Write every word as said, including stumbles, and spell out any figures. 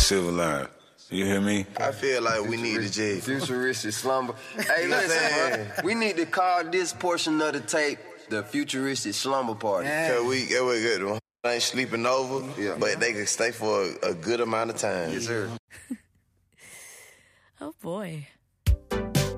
silver line. You hear me? I feel like we need to just... Futuristic slumber. Hey, listen, bro. We need to call this portion of the tape the Futuristic Slumber Party. Yeah. Cause we, yeah, we good. They ain't sleeping over, yeah. but they can stay for a, a good amount of time. Yes, sir. Oh, boy.